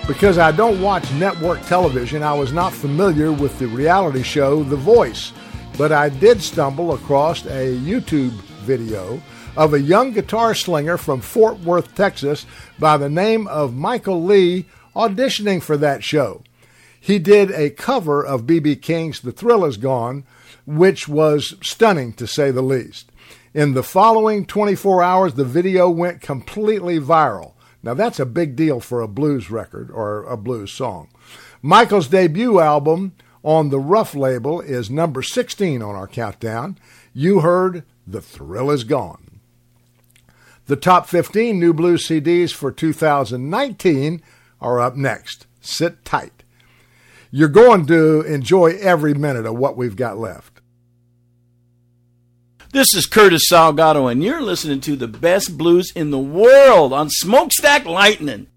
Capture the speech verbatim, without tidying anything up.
Because I don't watch network television, I was not familiar with the reality show The Voice, but I did stumble across a YouTube video of a young guitar slinger from Fort Worth, Texas, by the name of Michael Lee auditioning for that show. He did a cover of B B King's The Thrill Is Gone, which was stunning to say the least. In the following twenty-four hours, the video went completely viral. Now, that's a big deal for a blues record or a blues song. Michael's debut album on the Rough label is number sixteen on our countdown. You heard The Thrill Is Gone. The top fifteen new blues C Ds for two thousand nineteen are up next. Sit tight. You're going to enjoy every minute of what we've got left. This is Curtis Salgado, and you're listening to the best blues in the world on Smokestack Lightning.